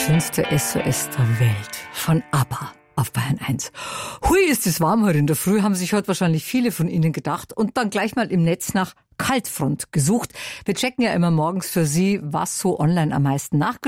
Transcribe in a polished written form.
schönste SOS der Welt von ABBA auf Bayern 1. Hui, ist es warm heute in der Früh, haben sich heute wahrscheinlich viele von Ihnen gedacht und dann gleich mal im Netz nach Kaltfront gesucht. Wir checken ja immer morgens für Sie, was so online am meisten nachgeschaut